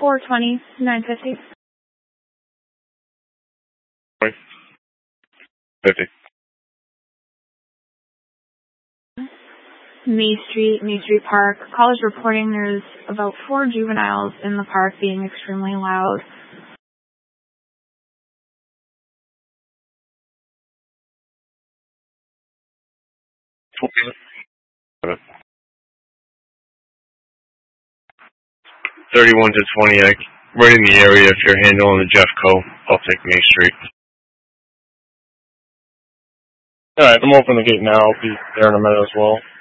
420, 950. 50. May Street Park. Call is reporting there's about 4 juveniles in the park being extremely loud. Okay. 31 to 20, right in the area. If you're handling the Jeffco, I'll take Main Street. Alright, I'm opening the gate now. I'll be there in a minute as well.